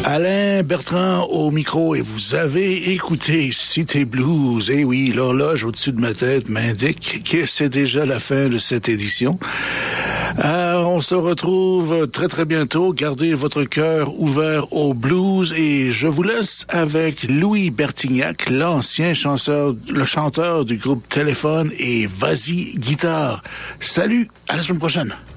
Alain Bertrand au micro et vous avez écouté Cité Blues. Eh oui, l'horloge au-dessus de ma tête m'indique que c'est déjà la fin de cette édition. On se retrouve très très bientôt. Gardez votre cœur ouvert au blues et je vous laisse avec Louis Bertignac, l'ancien le chanteur du groupe Téléphone et Vas-y Guitare. Salut, à la semaine prochaine.